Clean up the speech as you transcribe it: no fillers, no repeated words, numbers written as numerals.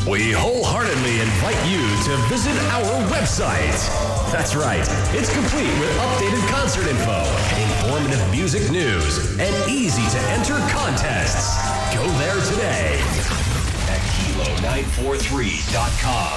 We wholeheartedly invite you to visit our website. That's right, it's complete with updated concert info, informative music news, and easy-to-enter contests. Go there today at Kilo943.com.